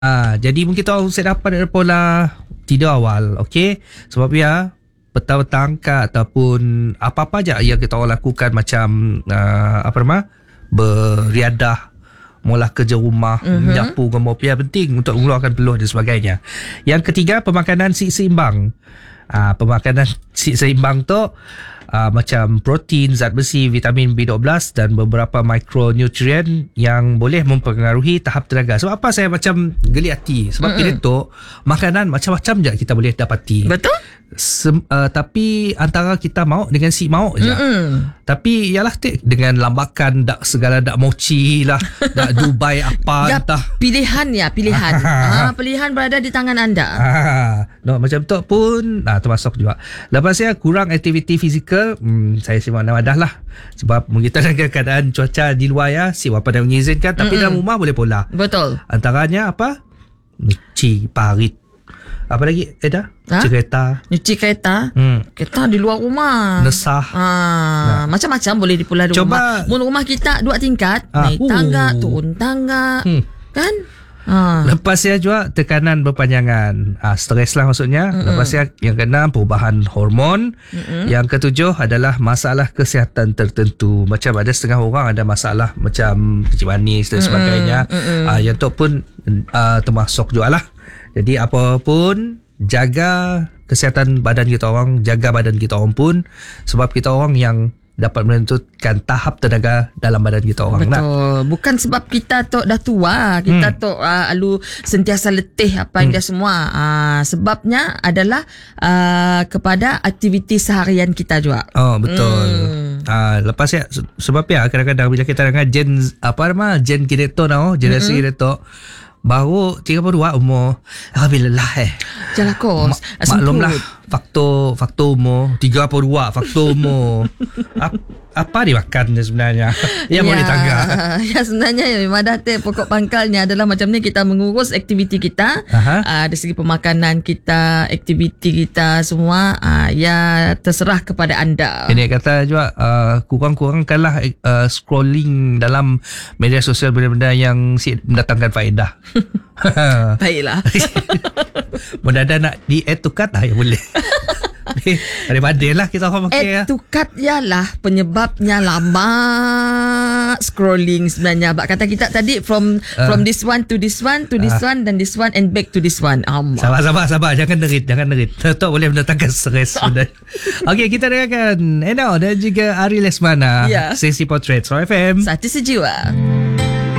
Jadi mungkin tahu saya dapat dari pola tidur awal, okey? Sebab ya petang-petang ataupun apa-apa je yang kita orang lakukan macam beriadah, mula kerja rumah, menyapu, kemudian penting untuk mengeluarkan peluh dan sebagainya. Yang ketiga, pemakanan seimbang. Pemakanan seimbang tu macam protein, zat besi, vitamin B12 dan beberapa mikronutrien yang boleh mempengaruhi tahap tenaga. Sebab apa saya macam geli hati? Sebab kita tu makanan macam-macam je kita boleh dapati. Betul? Tapi antara kita mauk dengan si mauk je. Tapi ialah dengan lambakan dak segala dak mochi lah, dak Dubai apa entah. Pilihan. Pilihan berada di tangan anda. Macam tu pun termasuk juga. Lepas saya kurang aktiviti fizikal, saya simak namadah lah. Sebab kita dalam keadaan cuaca di luar ya, si bapa dah mengizinkan, tapi dalam rumah boleh pola. Betul. Antaranya apa? Nyuci parit. Apa lagi? Nyuci kereta. Kereta di luar rumah. Nesah. Macam-macam boleh dipola di rumah. Rumah kita 2 tingkat. Naik tangga, turun tangga. Kan? Lepas saya juga tekanan berpanjangan, stres lah maksudnya. Lepas saya yang keenam, perubahan hormon. Yang ketujuh adalah masalah kesihatan tertentu. Macam ada setengah orang ada masalah macam kecil manis dan sebagainya. Yang tu pun termasuk juga lah. Jadi apapun, jaga kesihatan badan kita orang, jaga badan kita orang pun, sebab kita orang yang dapat menentukan tahap tenaga dalam badan kita orang. Betul. Bukan sebab kita tu dah tua, kita tu lalu sentiasa letih apa yang dia semua. Sebabnya adalah kepada aktiviti seharian kita juga. Betul. Lepas ya, sebab ya kadang-kadang bila kita dengan gen kita tu generasi kita tu baru 32 umur, bila lelah Jalan kos. Maklumlah faktor umur 32, faktor umur apa dimakan sebenarnya yang boleh tangga. Ya sebenarnya memang dah pokok pangkalnya adalah macam ni kita mengurus aktiviti kita. Dari segi pemakanan kita, aktiviti kita semua ya terserah kepada anda. Ini kata juga kurang-kurangkanlah scrolling dalam media sosial benda-benda yang mendatangkan faedah. Baiklah. Mudah-mudahan nak di-add to cart ya boleh. Daripada lah kita orang pakai add to cart ialah penyebabnya lama scrolling sebenarnya. Bak kata kita tadi from this one to this one to this one dan this one and back to this one. Sabar. Jangan nerit. Tok boleh mendatangkan stres. Okey, kita dengarkan Eno dan juga Ari Lesmana. Sesi Portrait Suara FM. Satu sejiwa.